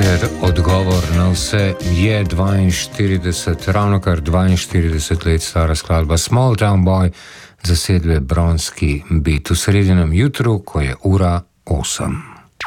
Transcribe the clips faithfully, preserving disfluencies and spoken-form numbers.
ker odgovor na vse je dvainštirideset, ravno kar dvainštirideset let stara skladba Small Town Boy zasedbe Bronski beat v sredinem jutru, ko je ura osem.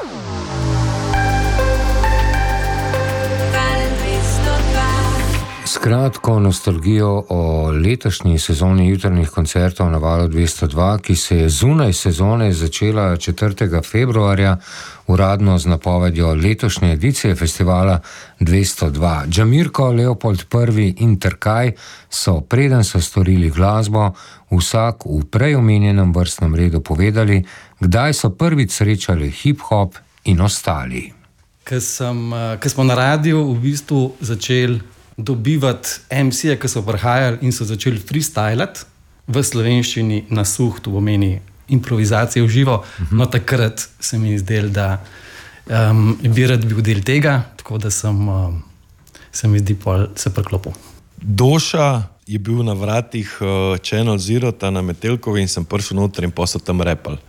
S kratko nostalgijo o letošnji sezoni jutrnih koncertov na Valu dvesto dva, ki se je zunaj sezone začela četrtega februarja, uradno z napovedjo letošnje edicije festivala dvesto dva. Džamirko, Leopold prvi in Trkaj so, preden so storili glasbo, vsak v prej omenjenem vrstnem redu povedali, kdaj so prvič srečali hip-hop in ostali. Ko sem, ko smo na radiju v bistvu začeli dobivati em ce-je, ki so prihajali in so začeli freestylati v slovenščini na suh, to pomeni improvizacije v živo, uh-huh. No takrat se mi je zdelo, da um, bi rad bil del tega, tako da sem, um, se mi zdi pol se priklopil. Doša je bil na vratih uh, Channel Zero, ta na Metelkovi, in sem prišel noter in posel tam repal.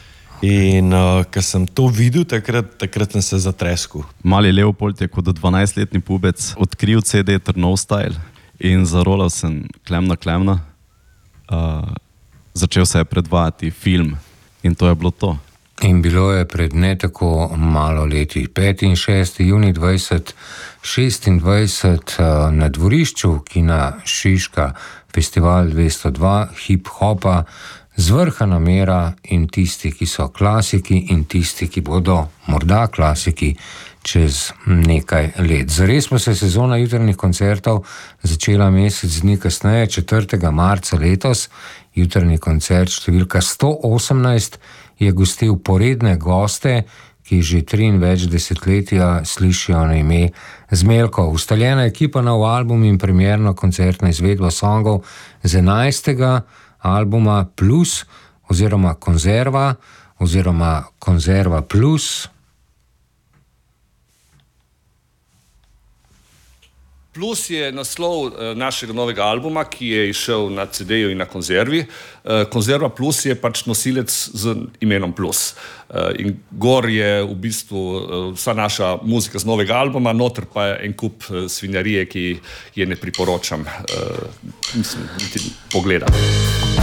In uh, ko sem to videl, takrat, takrat sem se zatreskel. Mali Leopold je kot dvanajstletni pubec odkril ce de Trnov Style in zarolal sem Klemna Klemna. Uh, začel se je predvajati film in to je bilo to. In bilo je pred ne tako malo leti, peti in šesti junij dvajset šestindvajset, uh, na dvorišču kina Šiška, festival dvesto dva hip-hopa, zvrhana mera in tisti, ki so klasiki in tisti, ki bodo morda klasiki čez nekaj let. Zares pa se sezona jutrnih koncertov začela mesec dni kasneje, četrtega marca letos. Jutrni koncert številka sto osemnajst je gostil poredne goste, ki že tri in več desetletja slišijo na ime Zmelko. Ustaljena ekipa nov album in premierno koncertno izvedbo songov z enajstega albuma Plus oziroma Konzerva oziroma Konzerva Plus. Plus je naslov našega novega albuma, ki je išel na ce de-ju in na Konzervi. Konzerva Plus je pač nosilec z imenom Plus. In gor je v bistvu vsa naša muzika z novega albuma, noter pa je en kup svinjarije, ki je ne priporočam, mislim, niti pogledati.